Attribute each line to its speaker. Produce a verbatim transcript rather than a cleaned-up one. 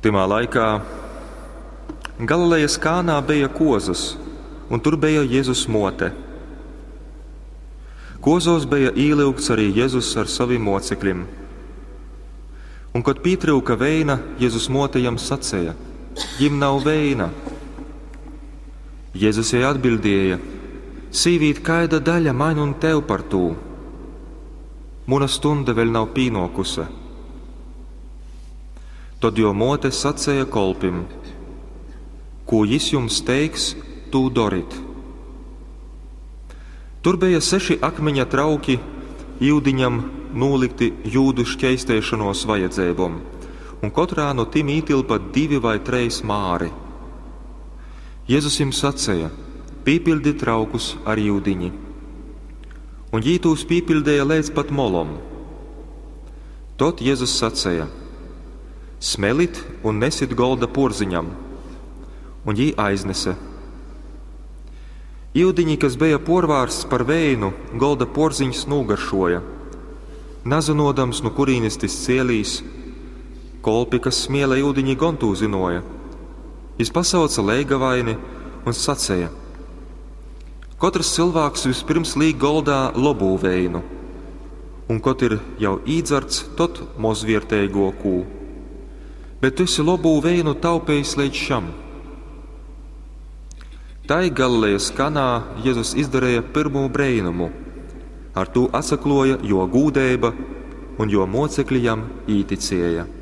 Speaker 1: Timā laikā Galilejas Kānā bija kozas, un tur bija Jēzus mote. Kozos bija ievilkts arī Jēzus ar saviem mocekļiem. Un, kad pietrūka veina, Jēzus mote jam sacīja: "Jim nav veina." Jēzus jai atbildēja: "Sīvīt, kāda daļa man un tev par to? Muna stunda vēl nav pienākusi." Tad jo mote sacīja kolpim: "Ko jis jums teiks, tu darit." Tur bija seši akmeņa trauki jūdiņam nolikti jūdu šķeistēšanos vajadzībām, un katrā no tiem ietilpa divi vai trīs māri. Jēzus jiem sacīja: "Pīpildi traukus ar jūdiņi." Un viņi tos pīpildēja līdz pat molom. Tad Jēzus sacīja: "Smelit un nesit golda porziņam." Un viņi aiznese. Jūdiņi, kas bija porvārsts par veinu, golda porziņus nogaršoja, nezinodams, no kurienes tas cielīs. Kolpi, kas smiela jūdiņi, gan to zināja. Viņš pasauca leigavaini un sacīja: "Katrs cilvēks vispirms liek goldā labu veinu, un, kad ir jau īdzarts, tad mazvērtīgāko. Bet tu esi labu veinu taupījis līdz šam." Tai Galilejas Kanā Jēzus izdarīja pirmo brīnumu. Ar to atsakloja jo gūdeiba un jo mocekļi jam īticēja.